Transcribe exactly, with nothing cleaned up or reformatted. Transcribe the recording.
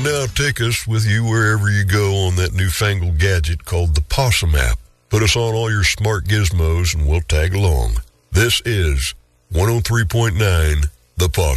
now take us with you wherever you go on that newfangled gadget called the Possum app. Put us on all your smart gizmos and we'll tag along. This is one oh three point nine The Possum.